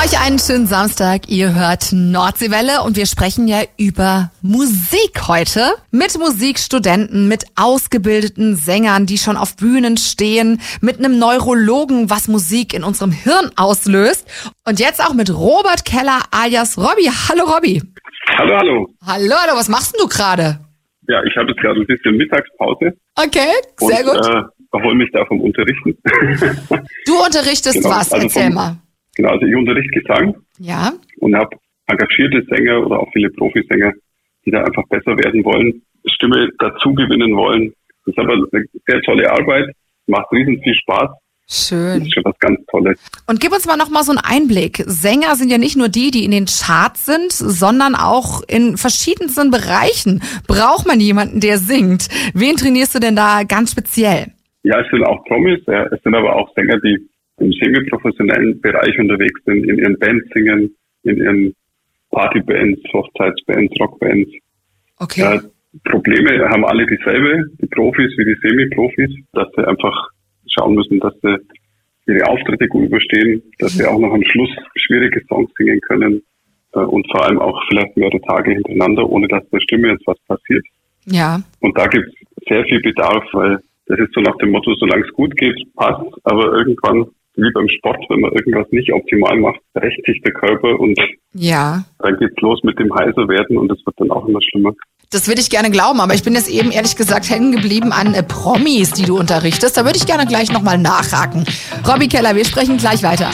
Euch einen schönen Samstag. Ihr hört Nordseewelle und wir sprechen ja über Musik heute. Mit Musikstudenten, mit ausgebildeten Sängern, die schon auf Bühnen stehen, mit einem Neurologen, was Musik in unserem Hirn auslöst. Und jetzt auch mit Robert Keller alias Robby. Hallo Robby. Hallo, hallo. Hallo, was machst denn du gerade? Ja, ich habe jetzt gerade ein bisschen Mittagspause. Okay, sehr gut. Erhole mich da vom Unterrichten. Du unterrichtest was? Erzähl mal. Genau, also ich unterrichte Gesang. Ja. Und habe engagierte Sänger oder auch viele Profisänger, die da einfach besser werden wollen, Stimme dazu gewinnen wollen. Das ist aber eine sehr tolle Arbeit, macht riesen viel Spaß. Schön. Das ist schon was ganz Tolles. Und gib uns mal noch mal so einen Einblick. Sänger sind ja nicht nur die in den Charts sind, sondern auch in verschiedensten Bereichen. Braucht man jemanden, der singt? Wen trainierst du denn da ganz speziell? Ja, es sind auch Promis, es sind aber auch Sänger, die im semi-professionellen Bereich unterwegs sind, in ihren Bands singen, in ihren Partybands, Hochzeitsbands, Rockbands. Okay. Ja, Probleme haben alle dieselbe, die Profis wie die Semi-Profis, dass sie einfach schauen müssen, dass sie ihre Auftritte gut überstehen, dass sie auch noch am Schluss schwierige Songs singen können und vor allem auch vielleicht mehrere Tage hintereinander, ohne dass der Stimme jetzt was passiert. Ja. Und da gibt es sehr viel Bedarf, weil das ist so nach dem Motto, solange es gut geht, passt, aber irgendwann, wie beim Sport, wenn man irgendwas nicht optimal macht, rächt sich der Körper und dann geht's los mit dem heiser werden und es wird dann auch immer schlimmer. Das würde ich gerne glauben, aber ich bin jetzt eben ehrlich gesagt hängen geblieben an Promis, die du unterrichtest. Da würde ich gerne gleich nochmal nachhaken. Robby Keller, wir sprechen gleich weiter.